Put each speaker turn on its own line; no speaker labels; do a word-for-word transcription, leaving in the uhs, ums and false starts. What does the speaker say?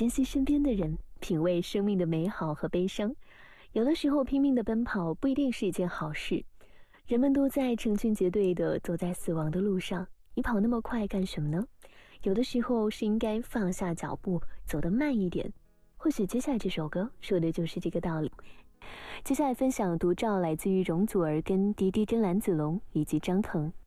珍惜身边的人，品味生命的美好和悲伤。有的时候拼命的奔跑不一定是一件好事，人们都在成群结队的走在死亡的路上，你跑那么快干什么呢？有的时候是应该放下脚步，走得慢一点。或许接下来这首歌说的就是这个道理。接下来分享独照来自于容祖儿跟迪迪跟蓝子龙以及张腾。